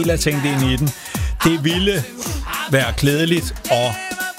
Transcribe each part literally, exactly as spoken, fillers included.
Jeg tænkte ind i den. Det ville være klædeligt og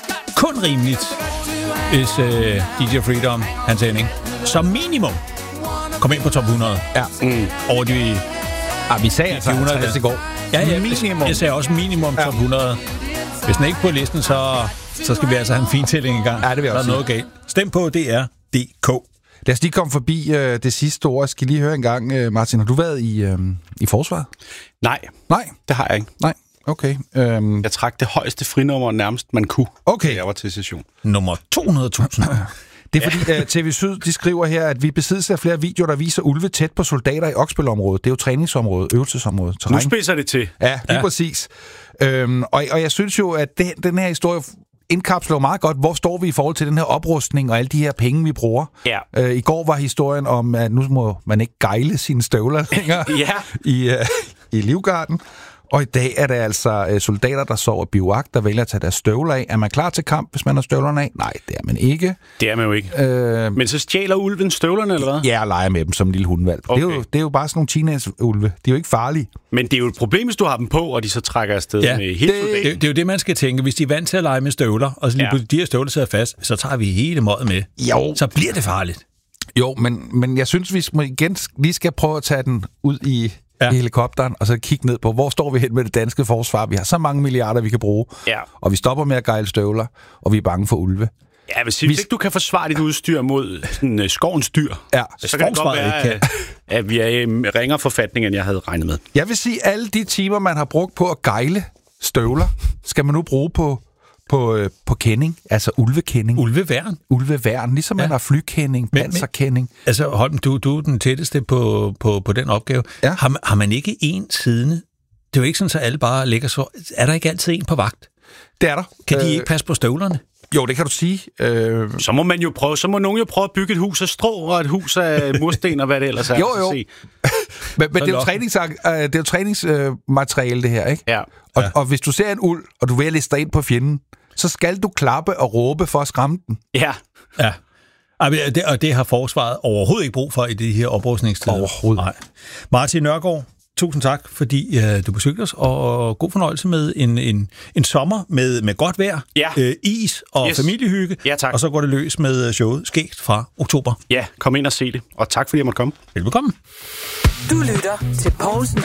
kun rimeligt, hvis øh, D J Freedom, Hans Henning, som minimum kom ind på top hundrede. Ja. Mm. Over de... Ja, vi sagde altså halvtreds i går. Ja, ja, minimum. Jeg sagde også minimum top hundrede. Hvis den ikke er på listen, så, så skal vi altså have en fin tælling i gang. Ja, det vil jeg også der er noget galt. Stem på D R punktum D K. Lad os lige komme forbi øh, det sidste ord. Jeg skal lige høre en gang, øh, Martin. Har du været i, øh, i forsvaret? Nej. Nej? Det har jeg ikke. Nej. Okay. Øhm. Jeg trak det højeste frinummer nærmest man kunne, okay. jeg var til session. Nummer to hundrede tusind. Det er fordi, uh, T V Syd, de skriver her, at vi besidder flere videoer, der viser ulve tæt på soldater i Oksbøl-området. Det er jo træningsområdet, øvelsesområdet. Terræn. Nu spidser det til. Ja, lige ja. præcis. Øhm, og, og jeg synes jo, at det, den her historie indkapsler meget godt, hvor står vi i forhold til den her oprustning og alle de her penge, vi bruger. Ja. Øh, I går var historien om, at nu må man ikke gejle sine støvler længere ja. i, uh, i Livgarden. Og i dag er det altså øh, soldater, der sover bivak, der vælger at tage deres støvler af. Er man klar til kamp, hvis man har støvlerne af? Nej, det er man ikke. Det er man jo ikke. Øh, Men så stjæler ulven støvlerne, eller hvad? Ja, og leger med dem som en lille hundvalg. Okay. Det, er jo, det er jo bare sådan nogle teenage-ulve. De er jo ikke farlige. Men det er jo et problem, hvis du har dem på, og de så trækker afsted ja, med helt det, det, det er jo det, man skal tænke. Hvis de er vant til at lege med støvler, og så lige ja. de her støvler sidder fast, så tager vi hele møget med. Jo. Så bliver det farligt. Jo, men, men jeg synes, vi igen lige skal prøve at tage den ud i... Ja. i helikopteren, og så kigge ned på, hvor står vi hen med det danske forsvar. Vi har så mange milliarder, vi kan bruge, ja. og vi stopper med at gejle støvler, og vi er bange for ulve. Ja, hvis, hvis ikke du kan forsvare dit udstyr mod sådan, uh, skovens dyr, ja. så kan det godt være, at, at vi er i en ringere forfatning, end jeg havde regnet med. Jeg vil sige, at alle de timer, man har brugt på at gejle støvler, skal man nu bruge på På, øh, på kending, altså ulvekending. Ulveværn. Ulveværn, ligesom ja. man har flykending, panserkending. Altså Holm, du, du er den tætteste på, på, på den opgave. Ja. Har, har man ikke en siddende? Det er jo ikke sådan, at alle bare ligger så... Er der ikke altid en på vagt? Det er der. Kan de øh, ikke passe på støvlerne? Jo, det kan du sige. Øh... Så må man jo prøve, så må nogen jo prøve at bygge et hus af strå, og et hus af mursten, og hvad det ellers er. Jo, jo. men men det, er jo trænings, øh, det er jo træningsmateriale, det her, ikke? Ja. Og, ja. og hvis du ser en ulv, og du vil liste dig ind på fjenden, så skal du klappe og råbe for at skræmme den. Ja. Ja. Det, og det har forsvaret overhovedet ikke brug for i de her oprustningstider. Overhovedet. Nej. Martin Nørgaard, tusind tak, fordi uh, du besøgte os, og god fornøjelse med en, en, en sommer med, med godt vejr, ja. øh, is og yes. familiehygge, ja, tak. Og så går det løs med showet Skægt fra oktober. Ja, kom ind og se det, og tak fordi jeg måtte komme. Velbekomme. Du lytter til Poulsen